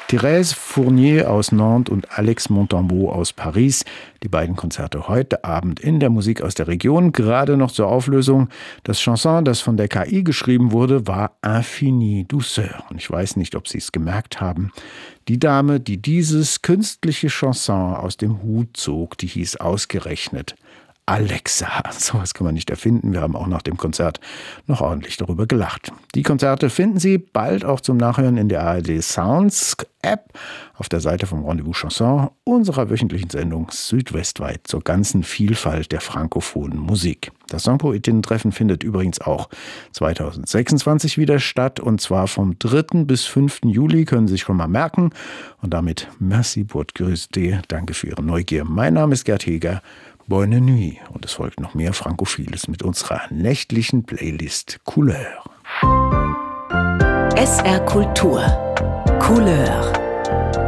Thérèse Fournier aus Nantes und Alex Montambeau aus Paris. Die beiden Konzerte heute Abend in der Musik aus der Region. Gerade noch zur Auflösung. Das Chanson, das von der KI geschrieben wurde, war Infinie Douceur. Und ich weiß nicht, ob Sie es gemerkt haben. Die Dame, die dieses künstliche Chanson aus dem Hut zog, die hieß ausgerechnet Alexa. Sowas kann man nicht erfinden. Wir haben auch nach dem Konzert noch ordentlich darüber gelacht. Die Konzerte finden Sie bald auch zum Nachhören in der ARD Sounds App auf der Seite vom Rendezvous Chanson, unserer wöchentlichen Sendung südwestweit zur ganzen Vielfalt der frankophonen Musik. Das Songpoetinnen-Treffen findet übrigens auch 2026 wieder statt, und zwar vom 3. bis 5. Juli, können Sie sich schon mal merken. Und damit merci pour curiosité, danke für Ihre Neugier. Mein Name ist Gerd Heger. Bonne nuit. Und es folgt noch mehr Frankophiles mit unserer nächtlichen Playlist Couleur. SR Kultur. Couleur.